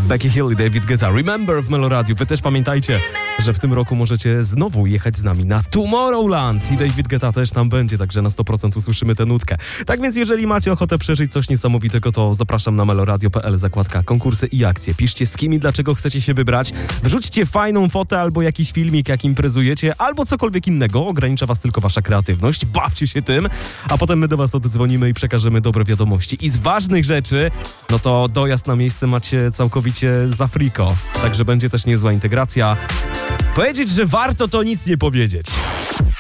Becky Hill i David Guetta, Remember w Meloradiu. Wy też pamiętajcie, że w tym roku możecie znowu jechać z nami na Tomorrowland i David Guetta też tam będzie, także na 100% usłyszymy tę nutkę. Tak więc jeżeli macie ochotę przeżyć coś niesamowitego, to zapraszam na meloradio.pl, zakładka konkursy i akcje. Piszcie z kim i dlaczego chcecie się wybrać. Wrzućcie fajną fotę albo jakiś filmik, jak imprezujecie, albo cokolwiek innego. Ogranicza was tylko wasza kreatywność. Bawcie się tym, a potem my do was oddzwonimy i przekażemy dobre wiadomości. I z ważnych rzeczy, no to dojazd na miejsce macie całkowicie za friko. Także będzie też niezła integracja. Powiedzieć, że warto, to nic nie powiedzieć.